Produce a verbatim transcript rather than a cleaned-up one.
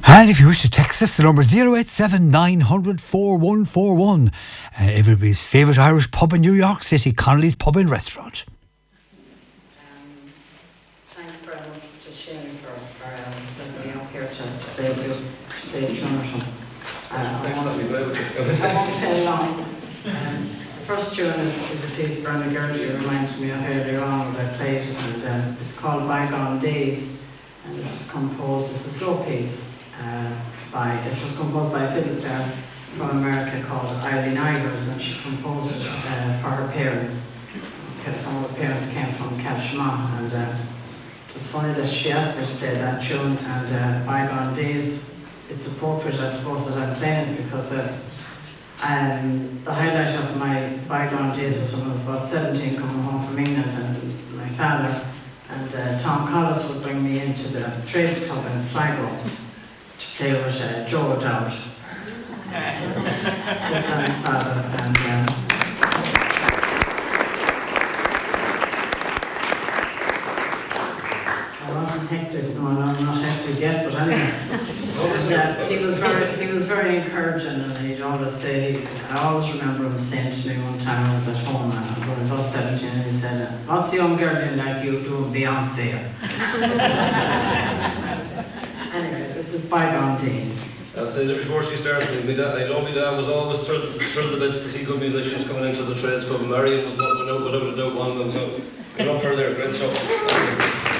And if you wish to text us, the number is zero eight seven nine hundred four one four one. Uh, everybody's favourite Irish pub in New York City, Connolly's Pub and Restaurant. Um, thanks very much to Shane for, for um, bringing me up here to today today Jonathan. Uh, I won't I won't tell long. Um, the first tune is, is a piece Brendan Gertie reminded me of earlier on when I played, and uh, it's called Bygone Days, and it was composed as a slow piece. Uh, by, it was composed by a fiddle player from America called Eileen Ivers, and she composed it uh, for her parents. Okay, some of her parents came from Cashmont, and uh, it was funny that she asked me to play that tune, and uh, Bygone Days, it's appropriate, I suppose, that I'm playing it, because uh, um, the highlight of my Bygone Days was when I was about seventeen, coming home from England, and my father and uh, Tom Collis would bring me into the Trades Club in Sligo to play with uh, Joe O'Dowd, his son's father, and um, I wasn't hectic, no, I'm not hectic yet, but anyway. And, uh, he was very, he was very encouraging, and he'd always say, I always remember him saying to me one time I was at home, and I was when I was seventeen, and he said, "What's a young girl in like you doing beyond there?" Anyway, this is Bygone Days. I said that before she started, my dad, I know my dad was always thrilled, thrilled the bits to see good musicians coming into the Trades Club. Marion was one, without a doubt one of them, so get up for there, great stuff.